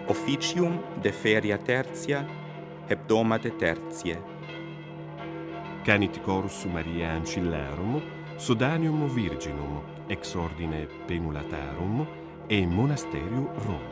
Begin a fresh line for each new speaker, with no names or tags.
Officium de feria tertia, hebdomade tertiae.
Canit corus Maria Ancillarum, Sodanium Virginum, ex ordine Penulatarum, e Monasterio Roma.